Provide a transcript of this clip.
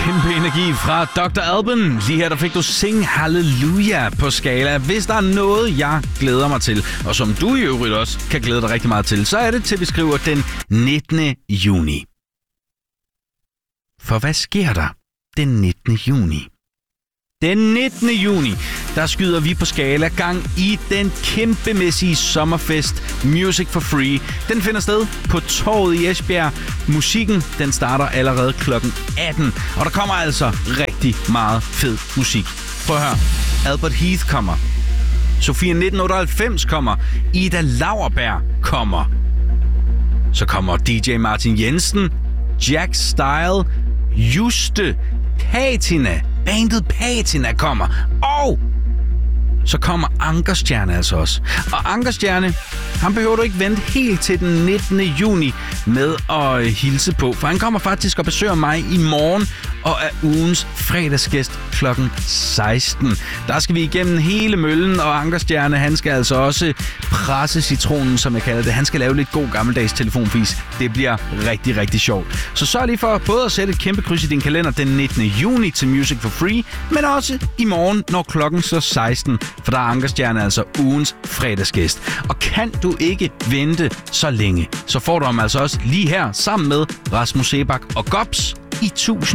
Kæmpe energi fra Dr. Alban. Lige her der fik du Sing Hallelujah på skala. Hvis der er noget, jeg glæder mig til, og som du i øvrigt også kan glæde dig rigtig meget til, så er det til, vi skriver den 19. juni. For hvad sker der den 19. juni? Den 19. juni, der skyder vi på skala gang i den kæmpemæssige sommerfest Music for Free. Den finder sted på Torvet i Esbjerg. Musikken, den starter allerede kl. 18. Og der kommer altså rigtig meget fed musik. Prøv at høre. Albert Heath kommer. Sofia 1998 kommer. Ida Lauerberg kommer. Så kommer DJ Martin Jensen, Jack Style, Juste, Patina. Bandet Patina kommer. Og så kommer Ankerstjerne altså også. Og Ankerstjerne, han behøver du ikke vente helt til den 19. juni med at hilse på. For han kommer faktisk og besøger mig i morgen og er ugens fredagsgæst kl. 16. Der skal vi igennem hele møllen, og Ankerstjerne, han skal altså også presse citronen, som jeg kalder det. Han skal lave lidt god gammeldags telefonfis. Det bliver rigtig, rigtig sjovt. Så sørg lige for både at sætte et kæmpe kryds i din kalender den 19. juni til Music for Free, men også i morgen, når klokken så 16. For der er Ankerstjerne altså ugens fredagsgæst. Og kan du ikke vente så længe, så får du ham altså også lige her sammen med Rasmus Sebak og Gops i 1000